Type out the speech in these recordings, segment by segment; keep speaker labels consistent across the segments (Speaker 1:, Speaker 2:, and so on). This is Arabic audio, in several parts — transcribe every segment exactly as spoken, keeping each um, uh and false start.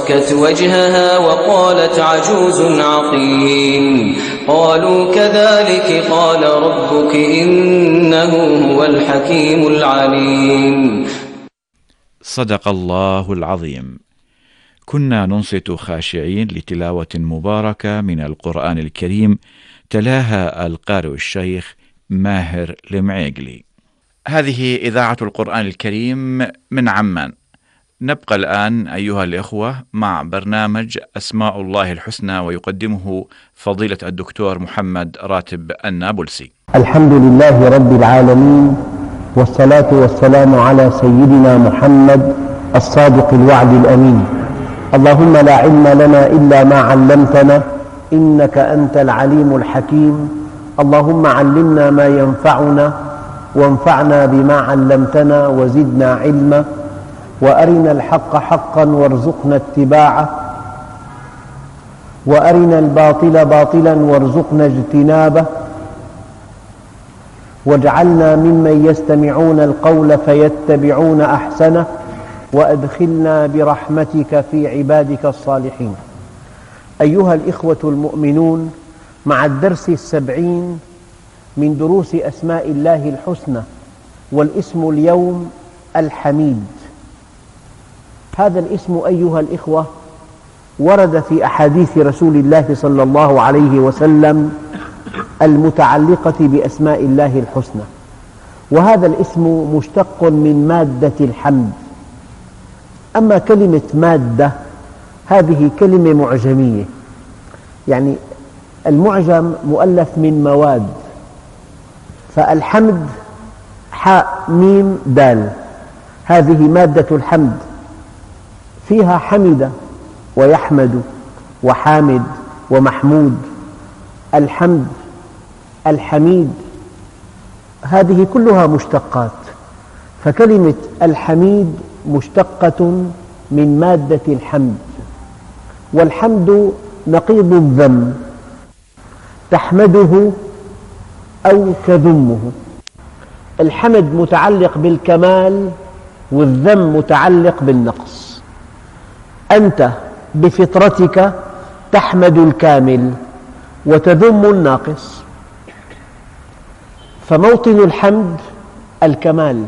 Speaker 1: وسكت وجهها وقالت عجوز عقيم. قالوا كذلك قال ربك إنه هو الحكيم العليم.
Speaker 2: صدق الله العظيم. كنا ننصت خاشعين لتلاوة مباركة من القرآن الكريم تلاها القارئ الشيخ ماهر المعيقلي. هذه إذاعة القرآن الكريم من عمان. نبقى الآن أيها الإخوة مع برنامج أسماء الله الحسنى، ويقدمه فضيلة الدكتور محمد راتب النابلسي.
Speaker 3: الحمد لله رب العالمين، والصلاة والسلام على سيدنا محمد الصادق الوعد الأمين. اللهم لا علم لنا إلا ما علمتنا إنك أنت العليم الحكيم. اللهم علمنا ما ينفعنا وانفعنا بما علمتنا وزدنا علما، وأرنا الحق حقا وارزقنا اتباعه، وأرنا الباطل باطلا وارزقنا اجتنابه، واجعلنا ممن يستمعون القول فيتبعون أحسنه، وأدخلنا برحمتك في عبادك الصالحين. أيها الإخوة المؤمنون، مع الدرس السبعين من دروس أسماء الله الحسنى، والاسم اليوم الحميد. هذا الاسم أيها الإخوة ورد في أحاديث رسول الله صلى الله عليه وسلم المتعلقة بأسماء الله الحسنى، وهذا الاسم مشتق من مادة الحمد. أما كلمة مادة هذه كلمة معجمية، يعني المعجم مؤلف من مواد، فالحمد حاء ميم دال، هذه مادة الحمد، فيها حمد ويحمد وحامد ومحمود. الحمد الحميد هذه كلها مشتقات، فكلمة الحميد مشتقة من مادة الحمد. والحمد نقيض الذم، تحمده أو تذمه. الحمد متعلق بالكمال، والذم متعلق بالنقص. أنت بفطرتك تحمد الكامل وتذم الناقص، فموطن الحمد الكمال،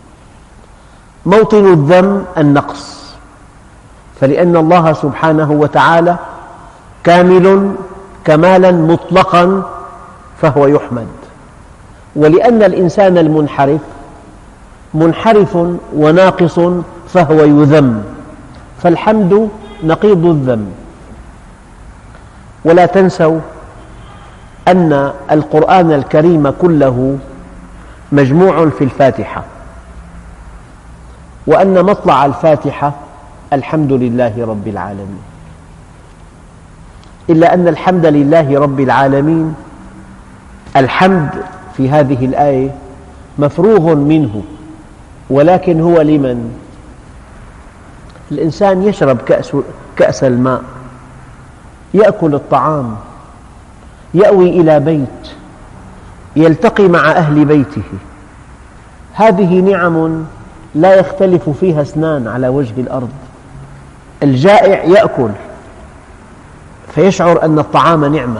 Speaker 3: موطن الذم النقص. فلأن الله سبحانه وتعالى كامل كمالا مطلقا فهو يحمد، ولأن الإنسان المنحرف منحرف وناقص فهو يذم، فالحمد نقيض الذم. ولا تنسوا أن القرآن الكريم كله مجموع في الفاتحة، وأن مطلع الفاتحة الحمد لله رب العالمين. إلا أن الحمد لله رب العالمين، الحمد في هذه الآية مفروغ منه، ولكن هو لمن؟ الإنسان يشرب كأس, كأس الماء، يأكل الطعام، يأوي إلى بيت، يلتقي مع أهل بيته. هذه نعم لا يختلف فيها اثنان على وجه الأرض. الجائع يأكل فيشعر أن الطعام نعمة،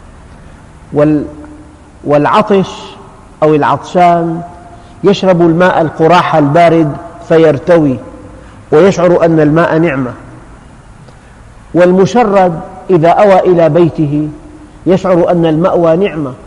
Speaker 3: والعطش أو العطشان يشرب الماء القراح البارد فيرتوي ويشعر أن الماء نعمة، والمشرد إذا أوى إلى بيته يشعر أن المأوى نعمة